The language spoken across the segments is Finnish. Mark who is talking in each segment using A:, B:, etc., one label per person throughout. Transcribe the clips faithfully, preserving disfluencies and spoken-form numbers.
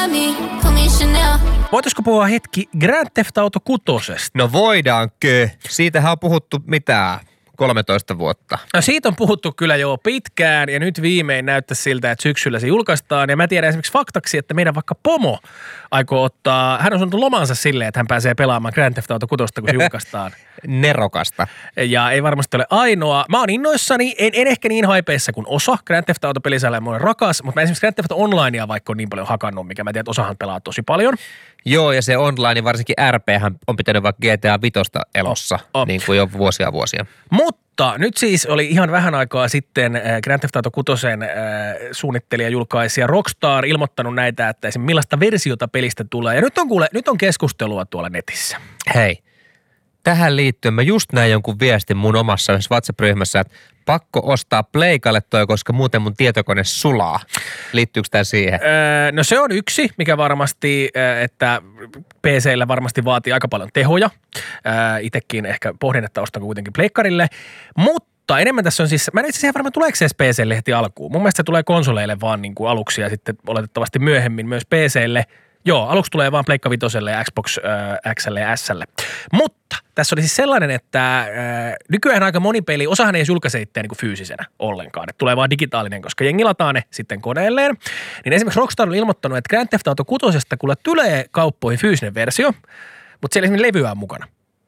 A: Voitaisiko puhua hetki Grand Theft Auto kutosesta?
B: No voidaanko? Siitähän on puhuttu mitään kolmetoista vuotta.
A: No siitä on puhuttu kyllä jo pitkään ja nyt viimein näyttää siltä, että syksyllä se julkaistaan. Ja mä tiedän esimerkiksi faktaksi, että meidän vaikka pomo aikoo ottaa, hän on sanonut lomansa silleen, että hän pääsee pelaamaan Grand Theft Auto kutosta, kun se julkaistaan.
B: Nerokasta.
A: Ja ei varmasti ole ainoa. Mä oon innoissani, en, en ehkä niin haipeissa kuin osa. Grand Theft Auto -pelisarja on mulle rakas, mutta mä esimerkiksi Grand Theft Auto Onlinea vaikka on niin paljon hakannut, mikä mä tiedän, että osahan pelaa tosi paljon.
B: Joo, ja se online, varsinkin R P:hän on pitänyt vaikka G T A viisi elossa, oh, oh. niin kuin jo vuosia vuosia.
A: Mutta nyt siis oli ihan vähän aikaa sitten Grand Theft Auto kutosen äh, suunnittelija, julkaisija Rockstar ilmoittanut näitä, että esimerkiksi millaista versiota pelistä tulee. Ja nyt on, kuule, nyt on keskustelua tuolla netissä.
B: Hei, tähän liittyen mä just näin jonkun viestin mun omassa WhatsApp-ryhmässä, että pakko ostaa pleikalle toi, koska muuten mun tietokone sulaa. Liittyykö tämä siihen?
A: Öö, no se on yksi, mikä varmasti, että P C:llä varmasti vaatii aika paljon tehoja. Öö, Itekin ehkä pohdin, että ostan kuitenkin pleikkarille. Mutta enemmän tässä on siis, mä en itse asiassa varmaan tuleeko se edes P C:lle heti alkuun. Mun mielestä se tulee konsoleille vaan niin kuin aluksi ja sitten oletettavasti myöhemmin myös P C:lle. Joo, aluksi tulee vaan Pleikka Vitoselle ja Xbox äh, X:lle ja S:lle. Mutta tässä oli siis sellainen, että äh, nykyään aika moni peli, osahan ei edes julkaise itseään niin fyysisenä ollenkaan. Et tulee vaan digitaalinen, koska jengi lataa ne sitten koneelleen. Niin esimerkiksi Rockstar on ilmoittanut, että Grand Theft Auto kutosesta kuule tulee kauppoihin fyysinen versio, mutta siellä esimerkiksi levyä on mukana.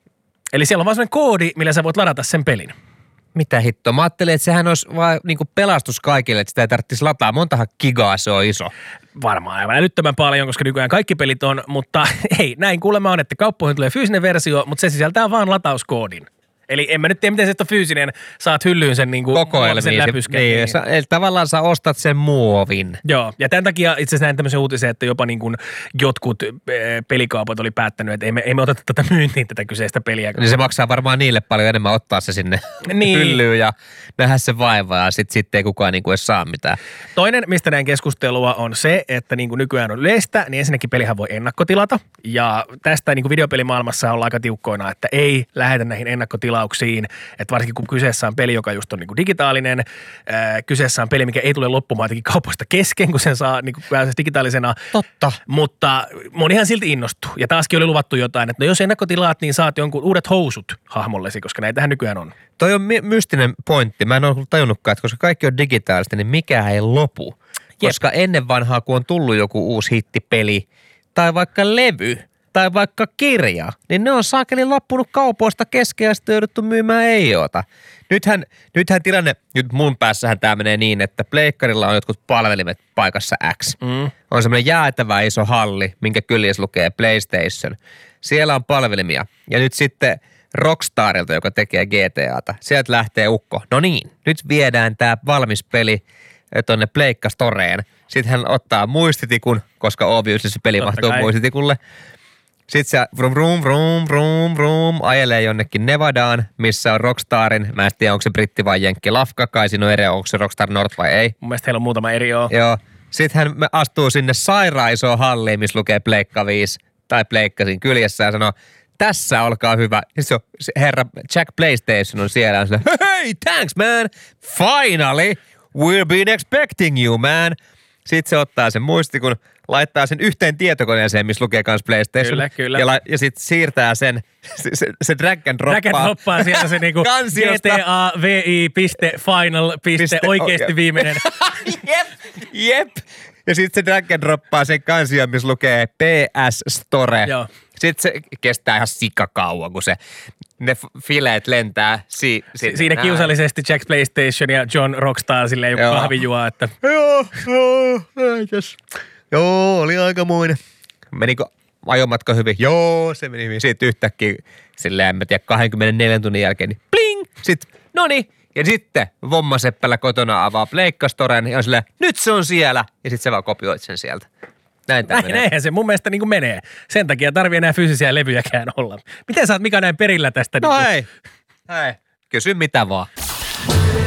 A: Eli siellä on vaan sellainen koodi, millä sä voit ladata sen pelin.
B: Mitä hittoa? Mä ajattelin, että sehän olisi vaan niin kuin pelastus kaikille, että sitä ei tarvitsisi lataa. Montahan gigaa se on iso.
A: Varmaan aivan älyttömän paljon, koska nykyään kaikki pelit on, mutta ei, näin kuulemma on, että kauppoihin tulee fyysinen versio, mutta se sisältää vaan latauskoodin. Eli en mä nyt tiedä, miten se on fyysinen, saat hyllyyn sen niin kuin sen läpysken.
B: Niin, niin. Sä, eli tavallaan sä ostat sen muovin.
A: Joo, ja tämän takia itse asiassa näin tämmöisen uutisen, että jopa niin kuin jotkut pelikaupat oli päättänyt, että ei me, ei me oteta tätä myyntiin tätä kyseistä peliä.
B: Niin se maksaa varmaan niille paljon enemmän ottaa se sinne niin. hyllyyn ja nähdä se vaivaa ja sitten sit ei kukaan niin kuin edes saa mitään.
A: Toinen, mistä näin keskustelua on se, että niin kuin nykyään on yleistä, niin ensinnäkin pelihän voi ennakkotilata. Ja tästä niin kuin videopelimaailmassa ollaan aika tiukkoina, että ei lähetä näihin ennakkotilauksiin. Että varsinkin kun kyseessä on peli, joka just on niin kuin digitaalinen, ää, kyseessä on peli, mikä ei tule loppumaan jotenkin kaupoista kesken, kun sen saa niin kuin digitaalisena.
B: Totta.
A: Mutta monihan silti innostuu. Ja taaskin oli luvattu jotain, että no jos ennakkotilaat, niin saat jonkun uudet housut hahmollesi, koska näitähän nykyään on.
B: Toi on my- mystinen pointti. Mä en ole tajunnutkaan, että koska kaikki on digitaalista, niin mikään ei lopu. Jep. Koska ennen vanhaa, kun on tullut joku uusi hittipeli tai vaikka levy, tai vaikka kirja, niin ne on saakeli loppunut kaupoista kesken ja sitten jouduttu myymään ei ota. Nythän, nythän tilanne, nyt mun päässähän tämä menee niin, että pleikkarilla on jotkut palvelimet paikassa X. Mm. On semmoinen jäätävä iso halli, minkä kyljessä lukee PlayStation. Siellä on palvelimia ja nyt sitten Rockstarilta, joka tekee G T A:ta, sieltä lähtee ukko. No niin, nyt viedään tämä valmis peli tonne Pleikka Storeen. Sitten hän ottaa muistitikun, koska obviously se peli mahtuu muistitikulle. Sitten se vrum, vrum, vrum, vrum, vrum, ajelee jonnekin Nevadaan, missä on Rockstarin, mä en tiedä, onko se britti vai jenkki lafka, kai siinä on eri, onko se Rockstar North vai ei.
A: Mun mielestä heillä on muutama eri joo.
B: Joo. Sitten hän astuu sinne sairaan isoon halliin, missä lukee Pleikka viisi tai Pleikka siinä kyljessä ja sanoo, tässä olkaa hyvä. Ja se on, se herra Jack PlayStation on siellä ja sanoo, hey, thanks man, finally, we've been expecting you man. Sitten se ottaa sen muistikun, laittaa sen yhteen tietokoneeseen, missä lukee kans PlayStation.
A: Kyllä, kyllä.
B: Ja, la, ja sitten siirtää sen, se, se, se drag and droppaa.
A: Drag and droppaa sieltä se niinku G T A V I piste final piste oikeesti okay. Viimeinen.
B: jep, jep. Ja sitten se drag and droppaa sen kansion, missä lukee P S Store. Joo. Sitten se kestää ihan sikakauan, kun se, ne fileet lentää. Si,
A: si, Siinä näin. Kiusallisesti Jack PlayStation ja John Rockstar silleen joku kahvi juo, että joo, joo, näitäs. Joo, oli aikamoinen.
B: Menikö ajomatka hyvin? Joo, se meni hyvin. Sitten yhtäkkiä silleen, en mä tiedä, kaksikymmentäneljä tunnin jälkeen, niin pling! Sitten, no niin. Ja sitten vommaseppälä kotona avaa Pleikka Storen ja on silleen, nyt se on siellä. Ja sitten se vaan kopioit sen sieltä. Näin tämä menee.
A: Näinhän se mun mielestä niin kuin menee. Sen takia tarvii enää fyysisiä levyjäkään olla. Miten sä oot Mika näin perillä tästä?
B: No
A: niin
B: hei, hei. Kysy mitä vaan.